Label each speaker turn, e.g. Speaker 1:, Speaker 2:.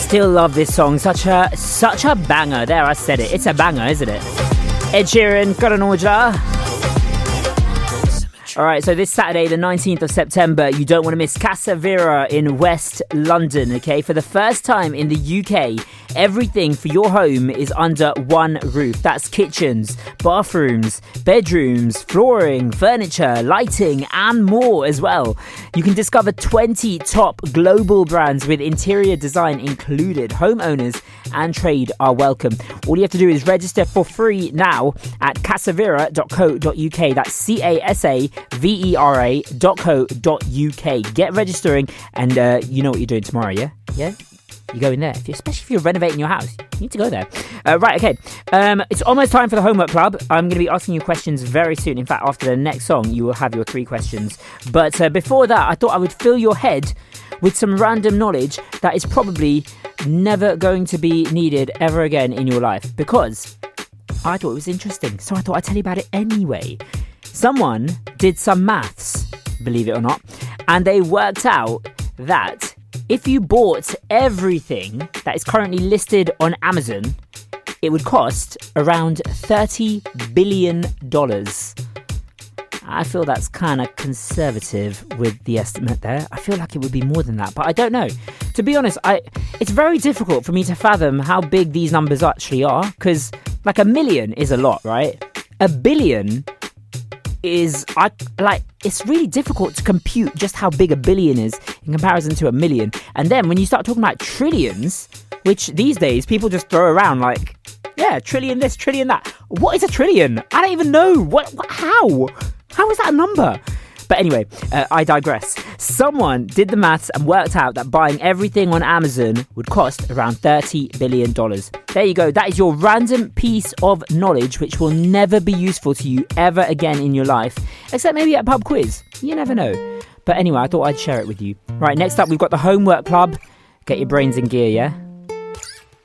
Speaker 1: Still love this song. Such a banger. There, I said it. It's a banger, isn't it? Ed Sheeran, got an order. Alright, so this Saturday, the 19th of September, you don't want to miss Casa Vera in West London, okay? For the first time in the UK, everything for your home is under one roof. That's kitchens, bathrooms, bedrooms, flooring, furniture, lighting, and more as well. You can discover 20 top global brands with interior design included. Homeowners and trade are welcome. All you have to do is register for free now at casavera.co.uk. That's CASAVERA.co.uk. Get registering, and you know what you're doing tomorrow, yeah? Yeah? You go in there, especially if you're renovating your house. You need to go there. Right, okay. It's almost time for the Homework Club. I'm going to be asking you questions very soon. In fact, after the next song, you will have your 3 questions. But before that, I thought I would fill your head with some random knowledge that is probably never going to be needed ever again in your life, because I thought it was interesting. So I thought I'd tell you about it anyway. Someone did some maths, believe it or not, and they worked out that if you bought everything that is currently listed on Amazon, it would cost around $30 billion. I feel that's kind of conservative with the estimate there. I feel like it would be more than that, but I don't know. To be honest, it's very difficult for me to fathom how big these numbers actually are, because like a million is a lot, right? A billion is, it's really difficult to compute just how big a billion is in comparison to a million. And then when you start talking about trillions, which these days people just throw around like, yeah, trillion this, trillion that. What is a trillion? I don't even know. How is that a number? But anyway, I digress. Someone did the maths and worked out that buying everything on Amazon would cost around $30 billion. There you go. That is your random piece of knowledge which will never be useful to you ever again in your life. Except maybe at a pub quiz. You never know. But anyway, I thought I'd share it with you. Right, next up we've got the Homework Club. Get your brains in gear, yeah?